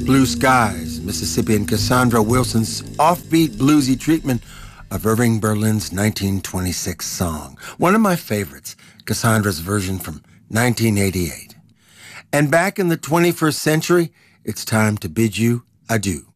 Blue Skies, Mississippian Cassandra Wilson's offbeat bluesy treatment of Irving Berlin's 1926 song. One of my favorites, Cassandra's version from 1988. And back in the 21st century, it's time to bid you adieu.